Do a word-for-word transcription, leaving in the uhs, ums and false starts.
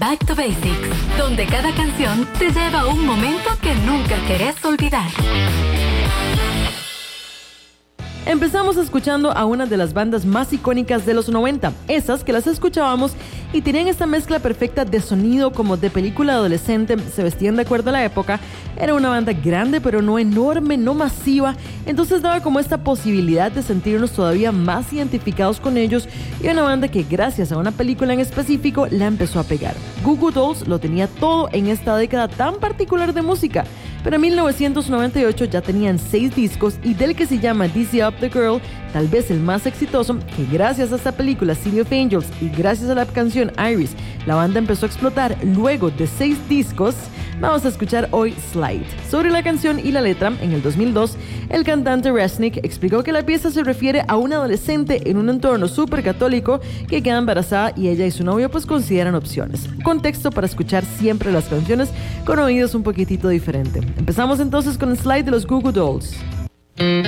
Back to Basics, donde cada canción te lleva a un momento que nunca querés olvidar. Empezamos escuchando a una de las bandas más icónicas de los noventa, esas que las escuchábamos y tenían esta mezcla perfecta de sonido como de película adolescente, se vestían de acuerdo a la época, era una banda grande pero no enorme, no masiva, entonces daba como esta posibilidad de sentirnos todavía más identificados con ellos y una banda que gracias a una película en específico la empezó a pegar. Goo Goo Dolls lo tenía todo en esta década tan particular de música, pero en mil novecientos noventa y ocho ya tenían seis discos y del que se llama Dizzy Up the Girl, tal vez el más exitoso, que gracias a esta película City of Angels y gracias a la canción Iris, la banda empezó a explotar luego de seis discos. Vamos a escuchar hoy Slide. Sobre la canción y la letra, en el dos mil dos, el cantante Resnick explicó que la pieza se refiere a una adolescente en un entorno súper católico que queda embarazada y ella y su novio pues consideran opciones. Contexto para escuchar siempre las canciones con oídos un poquitito diferente. Empezamos entonces con Slide de los Goo Goo Dolls.